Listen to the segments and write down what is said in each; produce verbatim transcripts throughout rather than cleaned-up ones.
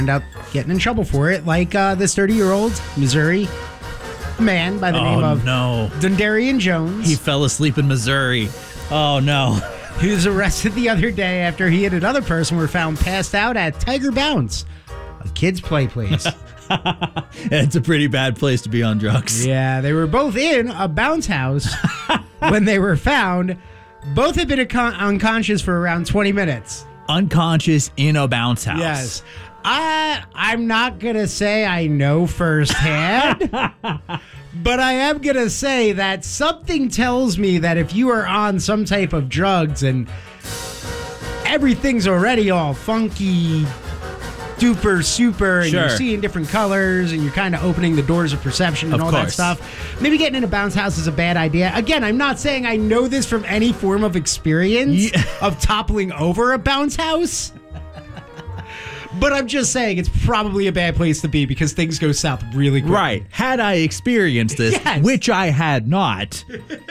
end up getting in trouble for it, like uh, this thirty-year-old Missouri man by the oh, name of no. Dundarian Jones. He fell asleep in Missouri. Oh, no. He was arrested the other day after he and another person were found passed out at Tiger Bounce, a kid's play place. It's a pretty bad place to be on drugs. Yeah, they were both in a bounce house when they were found. Both had been con- unconscious for around twenty minutes. Unconscious in a bounce house. Yes. I, I'm not going to say I know firsthand, but I am going to say that something tells me that if you are on some type of drugs and everything's already all funky, duper, super, and Sure. you're seeing different colors and you're kind of opening the doors of perception and Of all course. that stuff, maybe getting in a bounce house is a bad idea. Again, I'm not saying I know this from any form of experience Yeah. of toppling over a bounce house. But I'm just saying it's probably a bad place to be because things go south really quickly. Right. Had I experienced this, Yes. which I had not,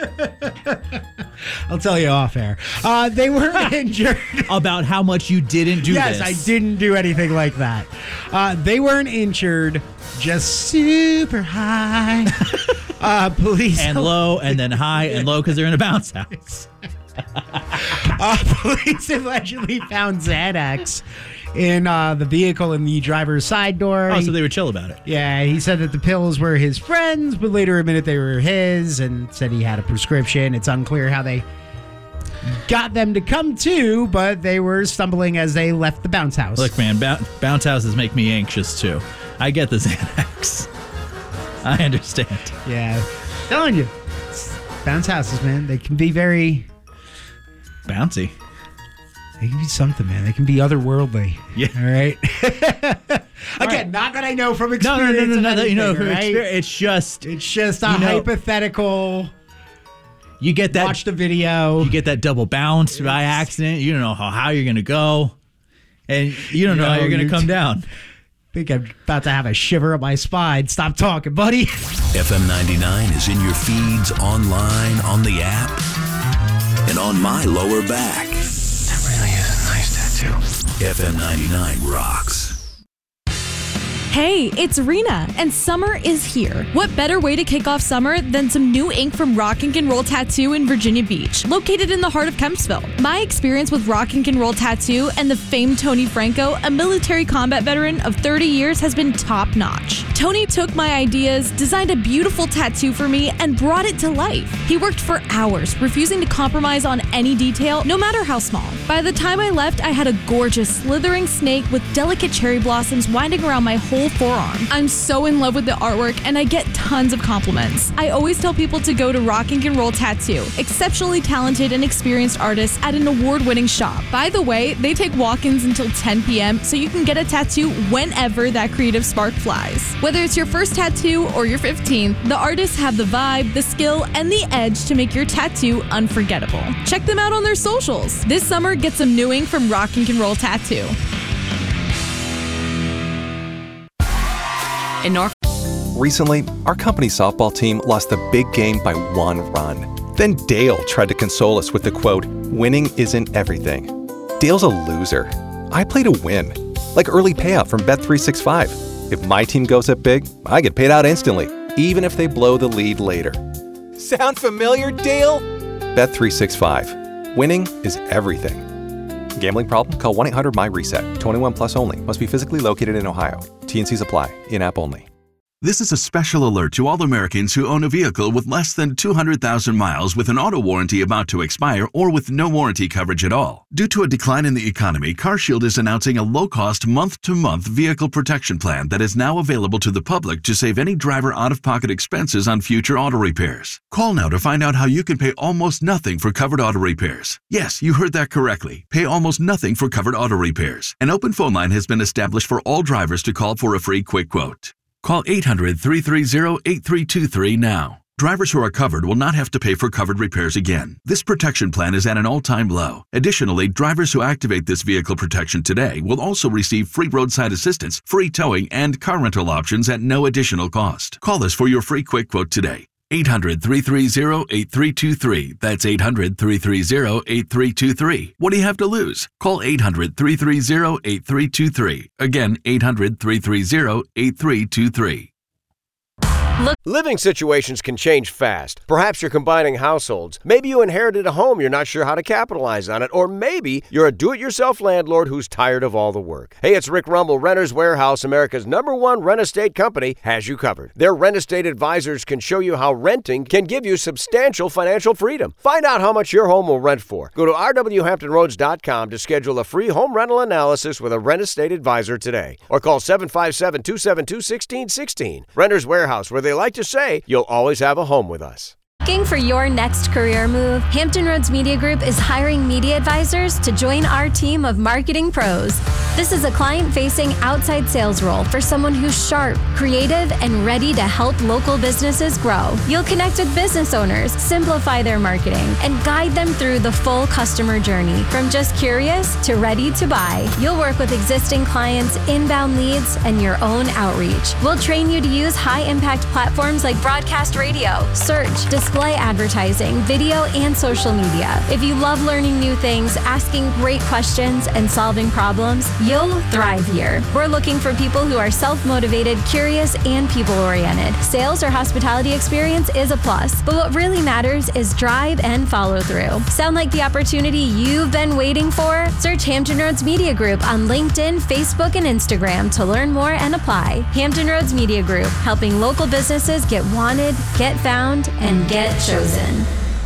I'll tell you off air. Uh, they weren't injured. about how much you didn't do Yes, this. I didn't do anything like that. Uh, they weren't injured, just super high. uh, police And low, and then high, and low because they're in a bounce house. uh, police allegedly found Xanax in uh, the vehicle in the driver's side door. Oh, so they were chill about it. Yeah, he said that the pills were his friends, but later admitted they were his and said he had a prescription. It's unclear how they got them to come to, but they were stumbling as they left the bounce house. Look, man, b- bounce houses make me anxious, too. I get the Xanax. I understand. Yeah, telling you, bounce houses, man, they can be very, Bouncy. they can be something, man. They can be otherworldly. Yeah. All right. Again, right. not that I know from No, experience. no, no, no, of no, no. You know, anything, from right? experience, it's just, It's just a You know- hypothetical. you get that, Watch the video. you get that double bounce by accident. You don't know how, how you're going to go. And you don't know, No, how you're going to you're come t- down. think I'm about to have a shiver up my spine. Stop talking, buddy. F M ninety-nine is in your feeds, online, on the app, and on my lower back. That really is a nice tattoo. F M ninety-nine rocks. Hey, it's Rena, and summer is here. What better way to kick off summer than some new ink from Rock and Roll Tattoo in Virginia Beach, located in the heart of Kempsville. My experience with Rock and Roll Tattoo and the famed Tony Franco, a military combat veteran of thirty years, has been top-notch. Tony took my ideas, designed a beautiful tattoo for me, and brought it to life. He worked for hours, refusing to compromise on any detail, no matter how small. By the time I left, I had a gorgeous, slithering snake with delicate cherry blossoms winding around my whole forearm. I'm so in love with the artwork, and I get tons of compliments. I always tell people to go to Rock and Roll Tattoo, exceptionally talented and experienced artists at an award-winning shop. By the way, they take walk-ins until ten p.m., so you can get a tattoo whenever that creative spark flies. Whether it's your first tattoo or your fifteenth, the artists have the vibe, the skill, and the edge to make your tattoo unforgettable. Check them out on their socials. This summer, get some new ink from Rock and Roll Tattoo. In North. Recently, our company's softball team lost the big game by one run. Then Dale tried to console us with the quote, "Winning isn't everything." Dale's a loser. I play to win. Like early payout from Bet three sixty-five. If my team goes up big, I get paid out instantly, even if they blow the lead later. Sound familiar, Dale? Bet three sixty-five. Winning is everything. Gambling problem? Call one eight hundred M Y reset. twenty-one plus only. Must be physically located in Ohio. T and Cs apply. In-app only. This is a special alert to all Americans who own a vehicle with less than two hundred thousand miles with an auto warranty about to expire or with no warranty coverage at all. Due to a decline in the economy, CarShield is announcing a low-cost month-to-month vehicle protection plan that is now available to the public to save any driver out-of-pocket expenses on future auto repairs. Call now to find out how you can pay almost nothing for covered auto repairs. Yes, you heard that correctly. Pay almost nothing for covered auto repairs. An open phone line has been established for all drivers to call for a free quick quote. Call eight hundred, three three zero, eight three two three now. Drivers who are covered will not have to pay for covered repairs again. This protection plan is at an all-time low. Additionally, drivers who activate this vehicle protection today will also receive free roadside assistance, free towing, and car rental options at no additional cost. Call us for your free quick quote today. eight hundred, three three zero, eight three two three. That's eight hundred, three three zero, eight three two three. What do you have to lose? Call eight hundred, three three zero, eight three two three. Again, eight hundred, three three zero, eight three two three. Living situations can change fast. Perhaps you're combining households. Maybe you inherited a home you're not sure how to capitalize on it. Or maybe you're a do-it-yourself landlord who's tired of all the work. Hey, it's Rick Rumble. Renters Warehouse, America's number one rent estate company, has you covered. Their rent estate advisors can show you how renting can give you substantial financial freedom. Find out how much your home will rent for. Go to r w hampton roads dot com to schedule a free home rental analysis with a rent estate advisor today. Or call seven five seven, two seven two, one six one six. Renters Warehouse, where they like to say you'll always have a home with us. Looking for your next career move? Hampton Roads Media Group is hiring media advisors to join our team of marketing pros. This is a client-facing outside sales role for someone who's sharp, creative, and ready to help local businesses grow. You'll connect with business owners, simplify their marketing, and guide them through the full customer journey, from just curious to ready to buy. You'll work with existing clients, inbound leads, and your own outreach. We'll train you to use high-impact platforms like broadcast radio, search, display advertising, video, and social media. If you love learning new things, asking great questions, and solving problems, you'll thrive here. We're looking for people who are self-motivated, curious, and people-oriented. Sales or hospitality experience is a plus, but what really matters is drive and follow through. Sound like the opportunity you've been waiting for? Search Hampton Roads Media Group on LinkedIn, Facebook, and Instagram to learn more and apply. Hampton Roads Media Group, helping local businesses get wanted, get found, and get chosen.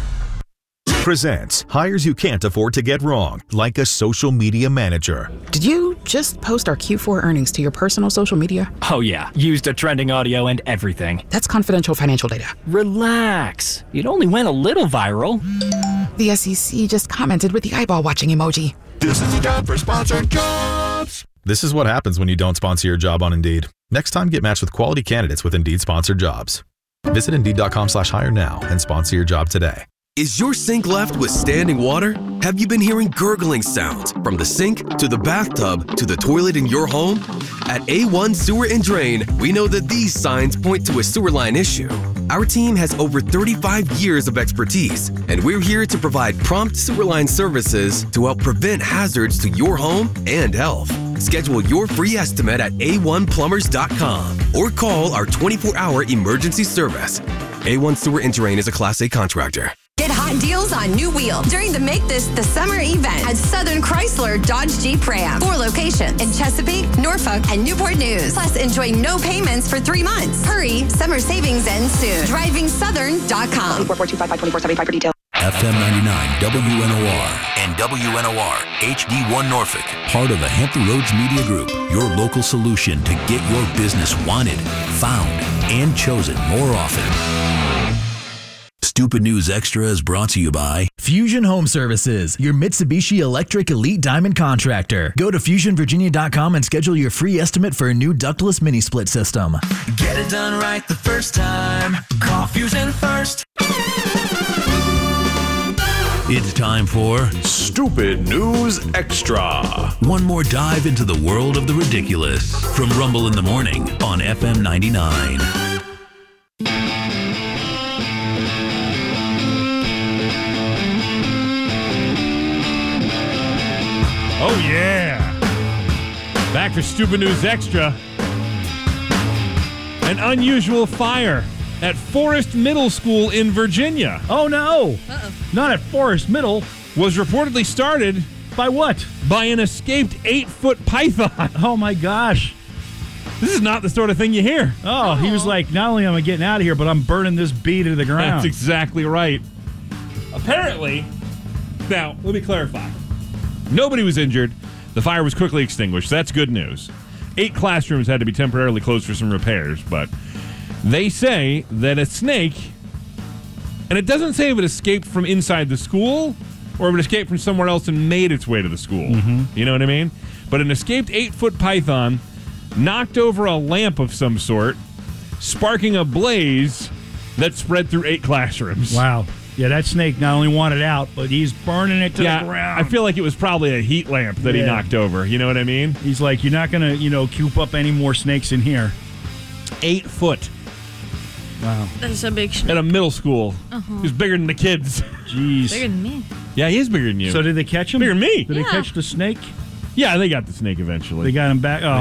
Presents hires you can't afford to get wrong, like a social media manager. Did you just post our Q four earnings to your personal social media? Oh yeah, used a trending audio and everything. That's confidential financial data. Relax, it only went a little viral. The S E C just commented with the eyeball watching emoji. This is the time for sponsored jobs. This is what happens when you don't sponsor your job on Indeed. Next time, get matched with quality candidates with Indeed sponsored jobs. Visit Indeed.com slash hire now and sponsor your job today. Is your sink left with standing water? Have you been hearing gurgling sounds from the sink to the bathtub to the toilet in your home? At A one Sewer and Drain, we know that these signs point to a sewer line issue. Our team has over thirty-five years of expertise, and we're here to provide prompt sewer line services to help prevent hazards to your home and health. Schedule your free estimate at A one plumbers dot com or call our twenty-four hour emergency service. A one Sewer and Drain is a Class A contractor. Get hot deals on new wheel during the Make This the Summer event at Southern Chrysler Dodge Jeep Ram. Four locations in Chesapeake, Norfolk, and Newport News. Plus, enjoy no payments for three months. Hurry, summer savings ends soon. driving southern dot com. four four two five five two four seven five for details. F M ninety-nine W N O R and W N O R H D one Norfolk, part of the Hampton Roads Media Group, your local solution to get your business wanted, found, and chosen more often. Stupid News Extra is brought to you by Fusion Home Services, your Mitsubishi Electric Elite Diamond contractor. Go to fusion virginia dot com and schedule your free estimate for a new ductless mini split system. Get it done right the first time. Call Fusion first. It's time for Stupid News Extra. One more dive into the world of the ridiculous from Rumble in the Morning on F M ninety-nine. Oh, yeah. Back for Stupid News Extra. An unusual fire at Forest Middle School in Virginia. Oh, no. Uh-oh. Not at Forest Middle. Was reportedly started... By what? By an escaped eight-foot python. Oh, my gosh. This is not the sort of thing you hear. Oh, oh. He was like, not only am I getting out of here, but I'm burning this bee to the ground. That's exactly right. Apparently... Now, let me clarify. Nobody was injured. The fire was quickly extinguished. That's good news. Eight classrooms had to be temporarily closed for some repairs, but they say that a snake, and it doesn't say if it escaped from inside the school or if it escaped from somewhere else and made its way to the school. Mm-hmm. You know what I mean? But an escaped eight-foot python knocked over a lamp of some sort, sparking a blaze that spread through eight classrooms. Wow. Yeah, that snake not only wanted out, but he's burning it to yeah, the ground. I feel like it was probably a heat lamp that yeah. he knocked over. You know what I mean? He's like, you're not going to, you know, coop up any more snakes in here. Eight foot. Wow. That's a big snake. At a middle school. Uh-huh. He's bigger than the kids. Jeez. Bigger than me. Yeah, he is bigger than you. So did they catch him? Bigger than me. Did Yeah. they catch the snake? Yeah, they got the snake eventually. They got him back. Oh,